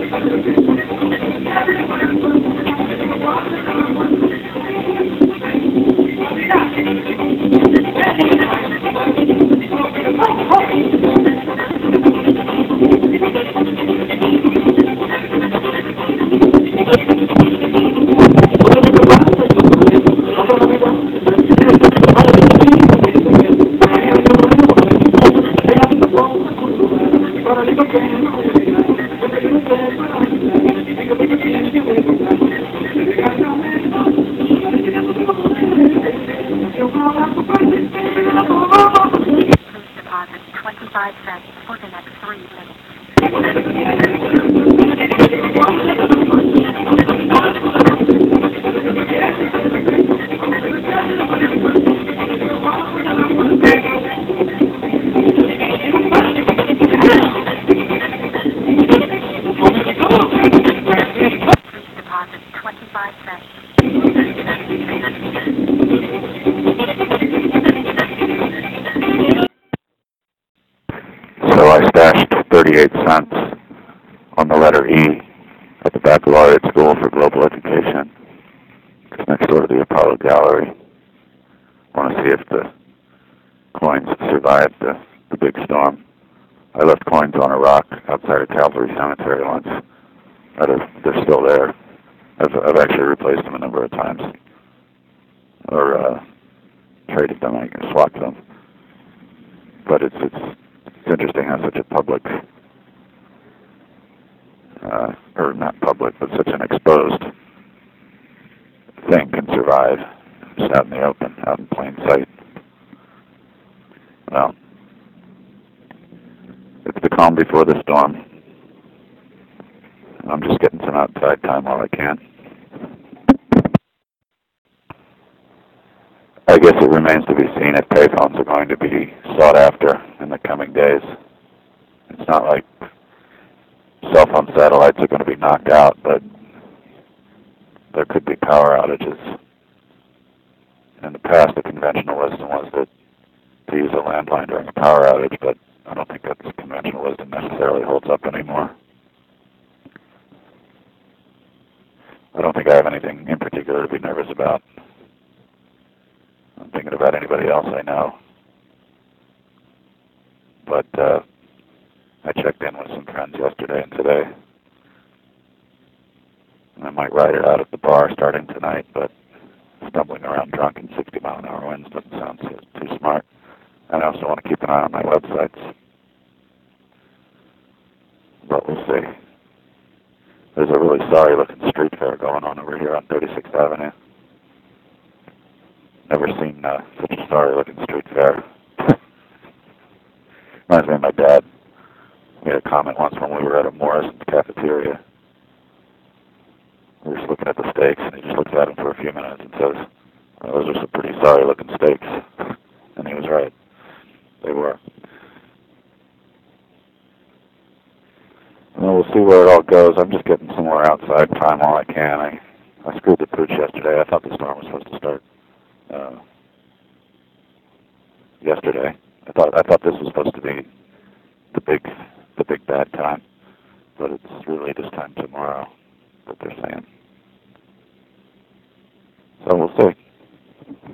Deposit 25 cents for the next 3 minutes. Deposit 25 cents. So I stashed 38 cents on the letter E at the Baccalaureate School for Global Education, just next door to the Apollo Gallery. I want to see if the coins survived the big storm. I left coins on a rock outside of Calvary Cemetery once. They're still there. I've actually replaced them a number of times, or traded them, I guess, swapped them. But it's interesting how such a public, or not public, but such an exposed thing can survive just out in the open, out in plain sight. Well, it's the calm before the storm. I'm just getting some outside time while I can. I guess it remains to be seen if payphones are going to be sought after in the coming days. It's not like cell phone satellites are going to be knocked out, but there could be power outages. In the past, the conventional wisdom was that to use a landline during a power outage, but I don't think that conventional wisdom necessarily holds up anymore. I don't think I have anything in particular to be nervous about. I'm thinking about anybody else I know. But I checked in with some friends yesterday and today. And I might ride it out at the bar starting tonight, but stumbling around drunk in 60-mile-an-hour winds doesn't sound too smart. And I also want to keep an eye on my websites. But we'll see. There's a really sorry-looking street fair going on over here on 36th Avenue. Never seen such a sorry-looking street fair. Reminds me of my dad. We had a comment once when we were at a Morrison's cafeteria. We were just looking at the steaks, and he just looks at them for a few minutes and says, well, those are some pretty sorry-looking steaks. And he was right. They were. Well, we'll see where it all goes. I'm just getting some more outside time while I can. I screwed the pooch yesterday. I thought the storm was supposed to start yesterday. I thought this was supposed to be the big bad time, but it's really this time tomorrow that they're saying. So we'll see.